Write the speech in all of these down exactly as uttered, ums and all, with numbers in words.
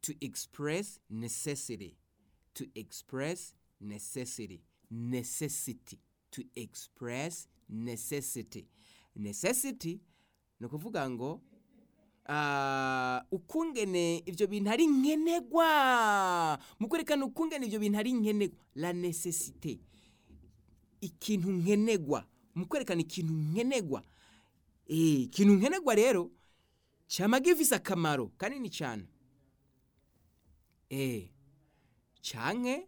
to express necessity, to express necessity, necessity, to express necessity. Necessity ni ukuvuga ngo uh, ukungene ivyo bintu ari nkenegwa, mu kwerekana ukungene ivyo bintu ari nkenegwa, la necessité, ikintu nkenegwa, mu kwerekana ikintu nkenegwa. Eh, ikintu nkenegwa rero cama gifise akamaro kanini cyane. Eh, canke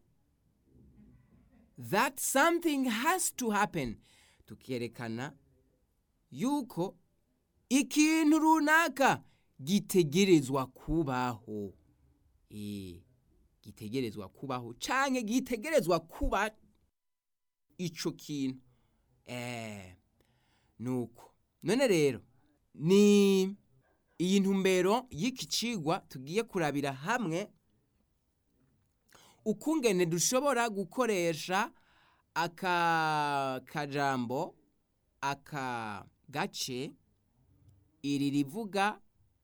that something has to happen, tukerekana yuko ikintu runaka gitegerezwa kubaho. Eh, gitegerezwa kubaho canke gitegerezwa kuba ico kintu. Eh, nuko none rero ni iyi ntumbero y'iki cigwa tugiye kurabira hamwe ukungene dushobora gukoresha aka kajambo, aka gace, iri rivuga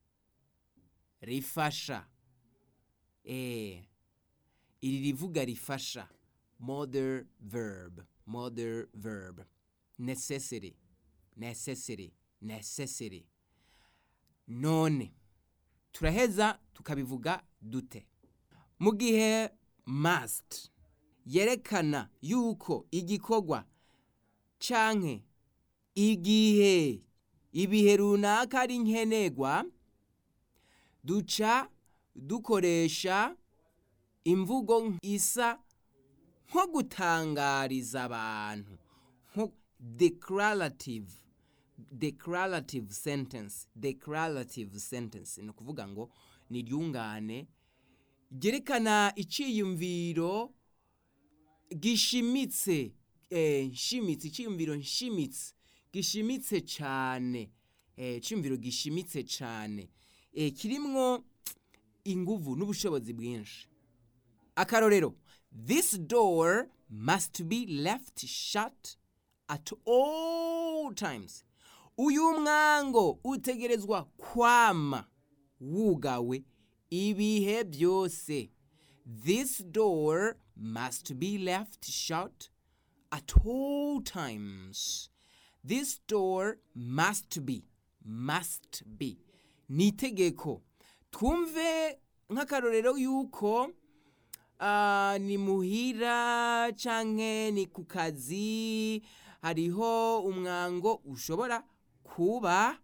rifasha. Eh, iri rivuga rifasha, modal verb, modal verb, necessity, necessity, necessity. None turaheza tukabivuga dute? Mu gihe must yerekana yuko igikorwa canke igihe ibihe runaka ari nkenegwa, duca dukoresha imvugo isa nko gutangariza abantu, nko declarative, declarative sentence, declarative sentence. Ni ukuvuga ngo ni ryungane gerekana iciyumviro gishimitse, eh, nshimitse, iciyumviro nshimitse, gishimitse cyane, eh, iciyumviro gishimitse cyane, eh, kirimwo inguvu n'ubushobozi bwinshi. Akarorero, this door must be left shut at all times. Uyu mwango utegerezwa kwama wugawe ibihe byose. This door must be left shut at all times. This door must be, must be, ni itegeko. Twumve nk'akarorero yuko uh, ni muhira canke ni ku kazi, hariho umwango ushobora kuba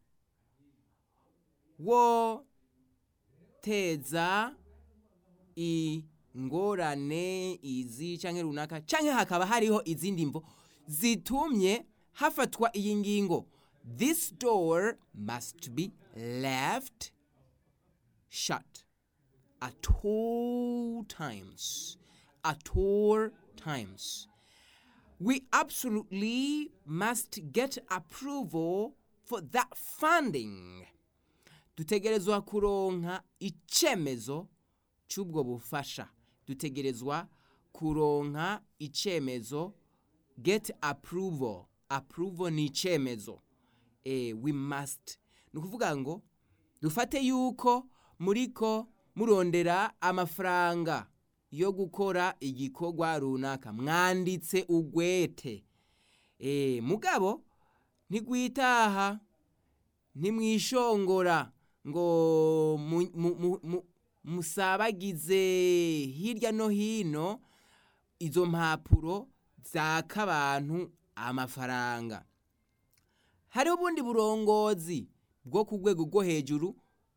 wo teza ingorane izi canke runaka, canke hakaba hariho izindi mvo zitumye hafatwa iyi ngingo. This door must be left shut at all times. At all times. We absolutely must get approval for that funding. Dutegerezwa kuronka icemezo c'ubwo bufasha. Dutegerezwa kuronka icemezo, get approval. Approval ni icemezo. Eh, we must. Nukuvuga ngo dufate yuko muriko murondera amafaranga yo gukora igikorwa runaka, mwanditse ugwete. Eh, mugabo ntigwitaha, ntimwishongora ngo mu, mu, mu, mu, musabagize hirya no hino izo mpapuro zaka abantu amafaranga. Hari ubundi burongozi bwo ku rwego rwo hejuru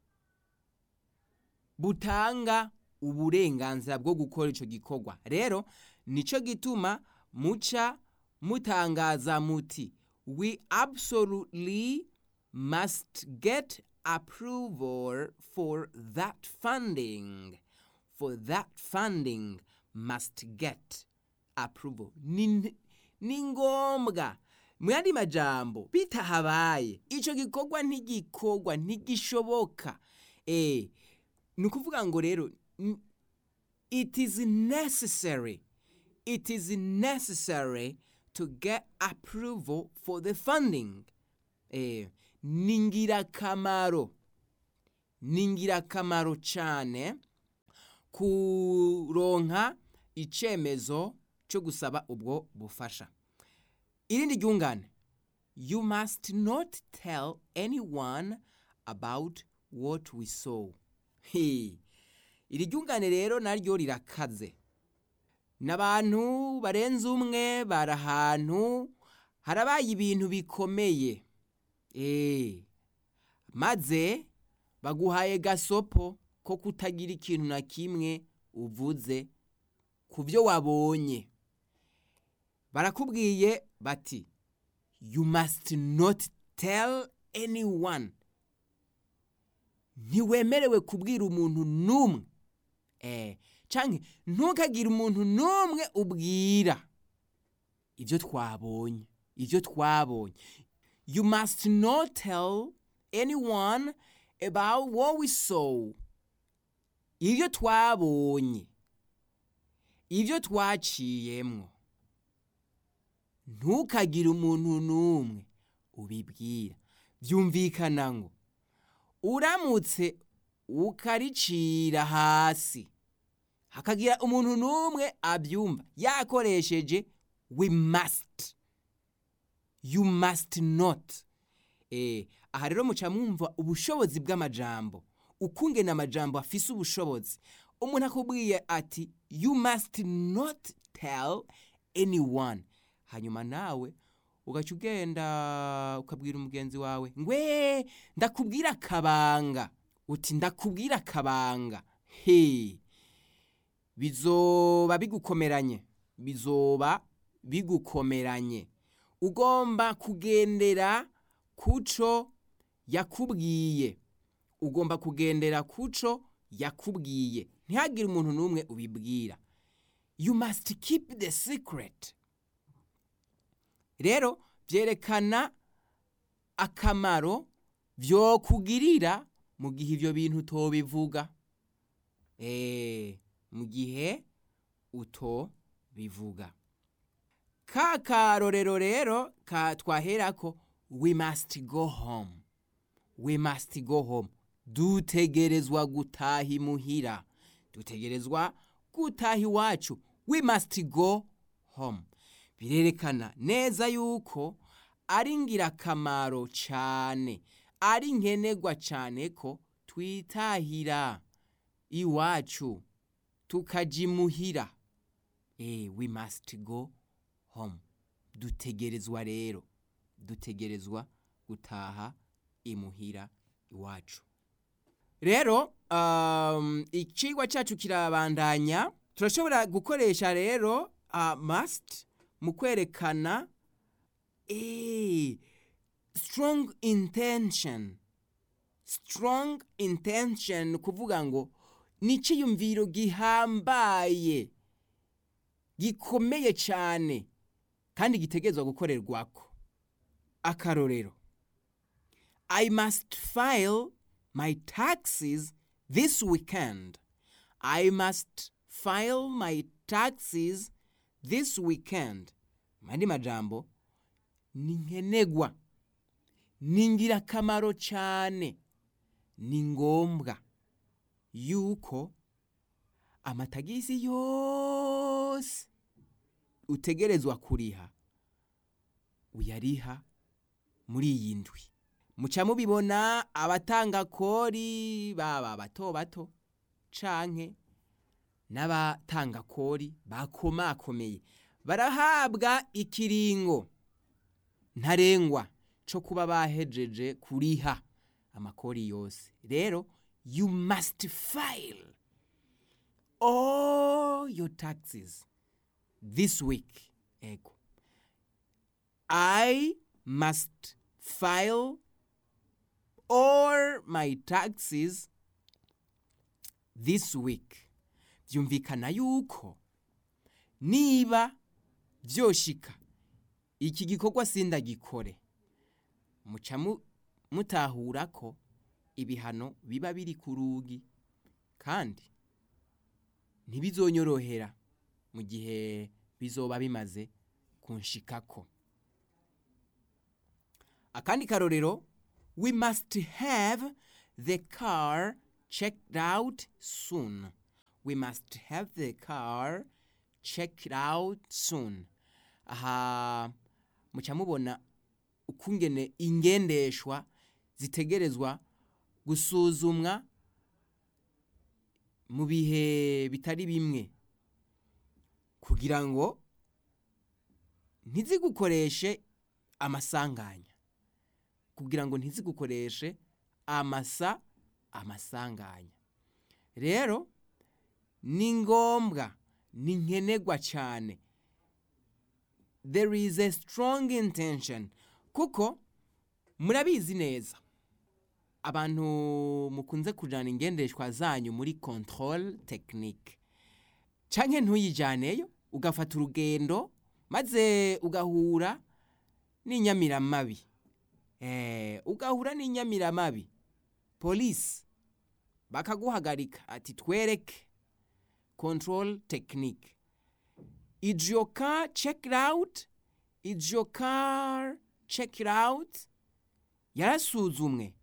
butanga uburenganzira bwo gukora ico gikorwa. Rero nico gituma muca mutangaza muti, we absolutely must get approval for that funding. For that funding must get approval. Ni, ni ngombwa. Mwandi majambo bitahabaye ico gikorwa ntigikorwa, ntigishoboka. Eh, nukuvuga ngo rero it is necessary, it is necessary to get approval for the funding. Eh, ningira kamaro, ningira kamaro cyane kuronka icemezo cyo gusaba ubwo bufasha. Irindi ryungane, you must not tell anyone about what we saw. Hey. Iri ryungane rero naryo rirakaze. N'abantu barenze umwe bari ahantu harabaye ibintu bikomeye. Eh. Maze baguhaye gasopo ko kutagira ikintu na kimwe uvuze ku byo wabonye. Barakubwiye bati you must not tell anyone. Ntiwemerewe kubwira umuntu numwe. Eh, canke ntukagire umuntu numwe ubwira ivyo twabonye, ivyo twabonye. You must not tell anyone about what we saw. Ivyo twabonye, ivyo twaciyemwo, ntukagire umuntu numwe ubibwira. Vyumvikana ngo uramutse ukaricira hasi hakagira umuntu numwe abyumva yakoresheje we must, you must not. Eh, aha rero muca mwumva ubushobozi bw'amajambo, ukungena amajambo afise ubushobozi. Umuntu akubwiye ati you must not tell anyone, hanyuma nawe ugaca ugenda ukabwira umugenzi wawe ngwe ndakubwira akabanga, uti ndakubwira akabanga. He, bizoba bigukomeranye, bizoba bigukomeranye. Ugomba kugendera kuco yakubwiye, ugomba kugendera kuco yakubwiye, ntihagire umuntu numwe ubibwira. You must keep the secret. Rero vyerekana akamaro vyo kugirira mu gihe ivyo bintu utobivuga. Eh, mu gihe utobivuga. Ka karorero rero ka twaherako, we must go home. We must go home. Dutegerezwa gutaha imuhira. Dutegerezwa gutaha iwacu. We must go home. Birerekana neza yuko ari ngirakamaro cyane, ari nkenerwa cyane ko twitahira iwacu tukajimuhira. Eh, we must go home. Dutegerezwa rero, dutegerezwa gutaha imuhira iwacu. Rero um, icigwa cyacu kirabandanya. Turashobora gukoresha rero uh, must mu kwerekana eh, strong intention. Strong intention kuvuga ngo ni ciyumviro gihambaye, gikomeye cyane kandi gitegerezwa gukorerwako. Akarorero, I must file my taxes this weekend. I must file my taxes this weekend. Mandi majambo, ni nkenegwa, ni ngirakamaro cyane, ni ngombwa yuko amatagisi yose utegerezwa kuriha uyariha muri iyi ndwi. Muca mubibona abatanga kori baba bato bato canke n'abatanga kori bakomakomeye barahabwa ikiringo ntarengwa cyo kuba bahejeje kuriha amakori yose. Rero you must file all your taxes this week. Ego, I must file all my taxes this week. Vyumvikana yuko niba vyoshika iki gikorwa sinda gikore, muca mutahura ko ibihano biba biri ku rugi kandi ntibizonyorohera mu gihe bizoba bimaze kunshikako. Akandi karorero, we must have the car checked out soon. we must have the car checked out soon. Aha muca mubona ukungene ingendeshwa zitegerezwa gusuzumwa mu bihe bitari bimwe kugira ngo ntizigukoreshe amasanganya kugira ngo ntizigukoreshe amasa amasanganya. Rero ni ngombwa ni nkenerwa cyane, there is a strong intention, kuko murabizi neza abantu mukunze kujana ingendeshwa zanyu muri control technique, canke ntuyijaneyo ugafata urugendo maze ugahura n'inyamiramabi eh ugahura n'inyamiramabi, police bakaguhagarika ati twereke control technique. Is your car checked out? Is your car checked out? Yarasuzumwe.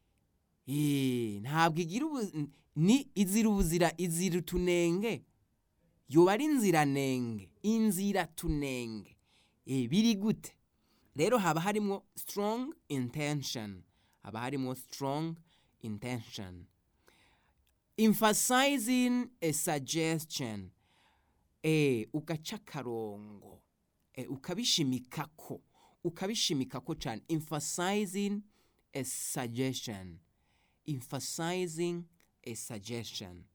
Eh ntabwo igira ni izira ubuzira izira tunenge, yoba ari inzira nenge, inzira tunenge. Eh biri gute? Rero haba harimo strong intention, haba harimo strong intention. Emphasizing a suggestion, eh ugaca karongo, eh ukabishimikako, ukabishimikako cyane. Emphasizing a suggestion, emphasizing a suggestion.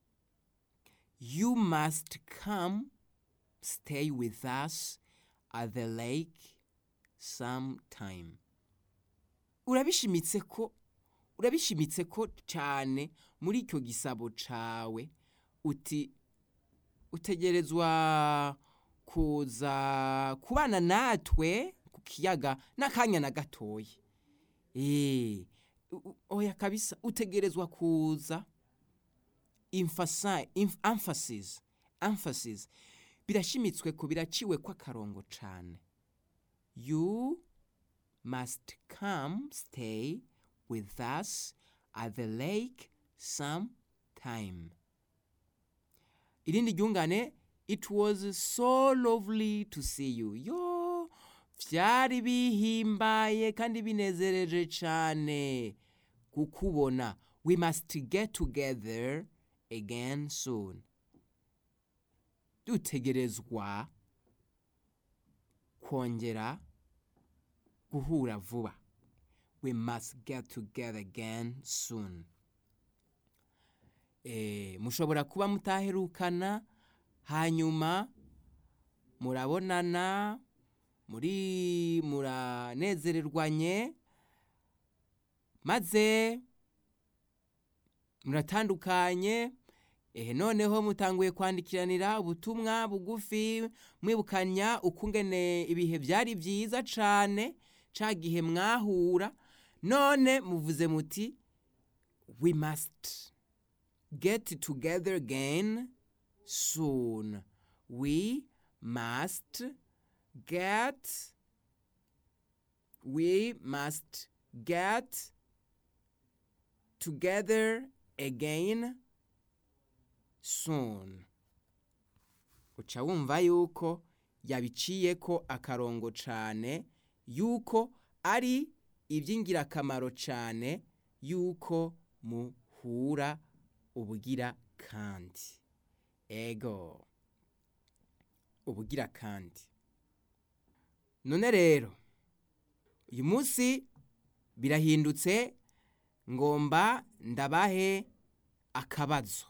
You must come stay with us at the lake sometime. Urabishimitse ko urabishimitse ko cyane muri icyo gisabo cawe, uti utegerezwa kuza kubana natwe ku kiyaga n'akanya na gatoyi. Eh oya kabisa, utegerezwa kuza. Emphasize, emphasis, emphasis birashimitswe ko biraciwe kwa karongo cyane. You must come stay with us at the lake sometime. Irindi ryungane, it was so lovely to see you. Yo vyari bihimbaye kandi binezereje cyane kukubona. We must get together again soon. Dutegerezwa kongera guhura vuba. We must get together again soon. Eh mushobora kuba mutaherukana hanyuma murabonana muri muranezererwanye maze muratandukanye. Eh noneho mutanguye kwandikiranira ubutumwa bugufi mwibukanya ukungene ibihe byari byiza cyane cagihe mwahura. None muvuze muti we must get together again soon. We must get we must get together again soon. Uca wumva yuko yabiciyeko akarongo cane, yuko ari iby'ingirakamaro cyane yuko muhura ubugira kandi. Ego ubugira kandi. None rero uyu munsi birahindutse, ngomba ndabahe akabazo.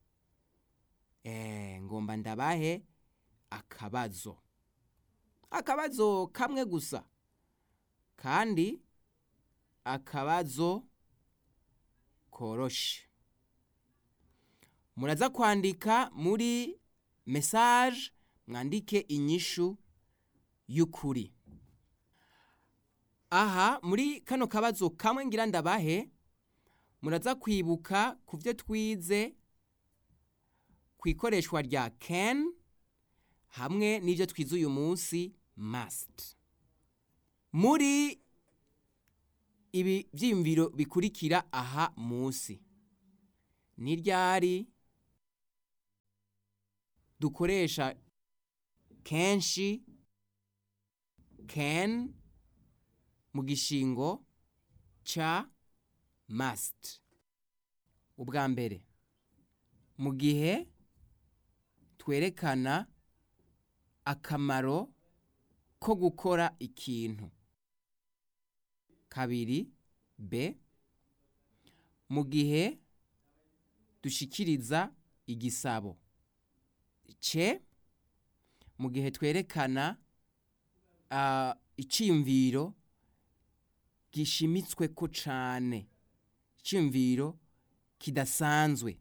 Eh ngomba ndabahe akabazo. Akabazo kamwe gusa, kandi akabazo koroshe. Muraza kwandika muri message, mwandike inyishu y'ukuri. Aha muri kano kabazo kamwe ngira ndabahe, muraza kwibuka kuvyo twize kwikoreshwa rya can hamwe n'ivyo twize uyu munsi must. Muri ibi vyimviro bikurikira aha munsi, ni ryari dukoresha kenshi can mu gishingo ca must. Ubwa mbere, mu gihe twerekana akamaro ko gukora ikintu. Kabiri, B, mu gihe dushikiriza igisabo. C, mu gihe twerekana uh, iciyumviro gishimitswe ko cane, iciyumviro kidasanzwe.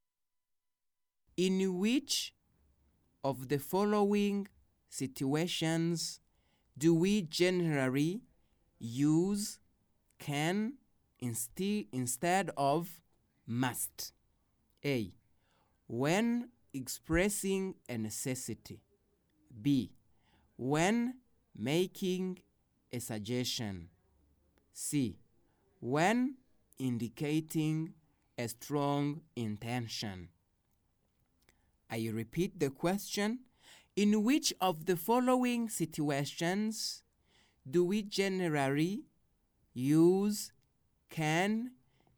In which of the following situations do we generally use can insti- instead of must? A, when expressing a necessity. B, when making a suggestion. C, when indicating a strong intention. I repeat the question. In which of the following situations do we generally use can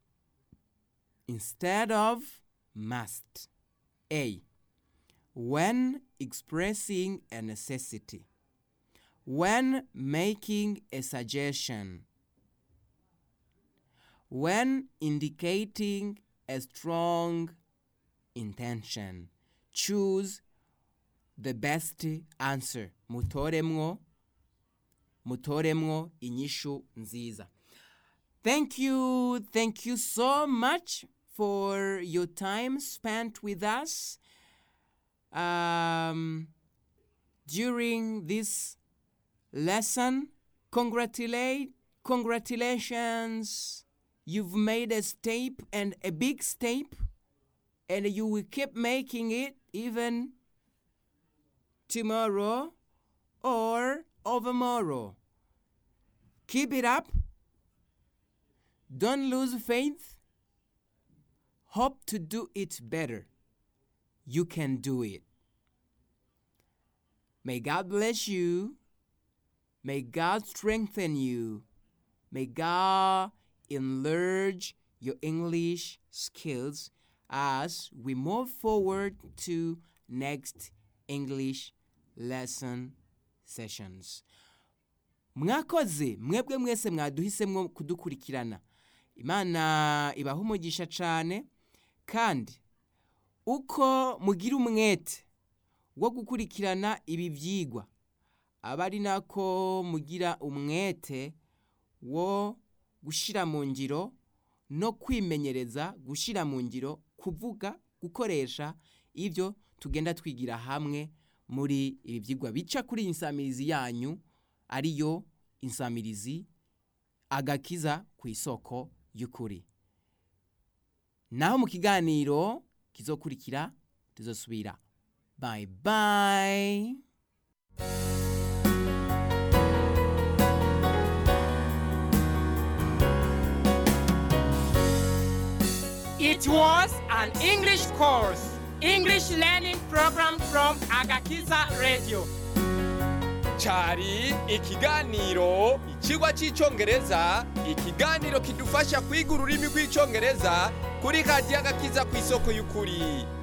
instead of must? A, when expressing a necessity. When making a suggestion. When indicating a strong intention. Choose the best answer. Mutoremwo, mutoremwo inyishu nziza. Thank you, thank you so much for your time spent with us um, during this lesson. Congratulate, congratulations. You've made a step, and a big step, and you will keep making it even tomorrow or overmorrow. Keep it up. Don't lose faith. Hope to do it better. You can do it. May God bless you. May God strengthen you. May God enlarge your English skills as we move forward to next English lesson sessions. Mwakoze, mwebwe mwese mwaduhisemwo kudukurikirana. Imana ibaha umugisha cane, kandi uko mugira umwete wo gukurikirana ibi vyigwa, abari nako mugira umwete wo gushira mu ngiro no kwimenyereza gushira mu ngiro, kuvuga, gukoresha ivyo tugenda twigira hamwe muri ibi vyigwa bica kuri insamirizi yanyu, ariyo insamirizi Agakiza ku isoko y'ukuri. Naho mu kiganiro kizokurikira tuzosubira. Bye bye. It was an English course, English learning program from Agakiza Radio. Chari ikiganiro ikigwa cy'icyongereza, ikiganiro kidufasha kwiga ururimi rw'icyongereza kuri Radio Agakiza ku isoko y'ukuri.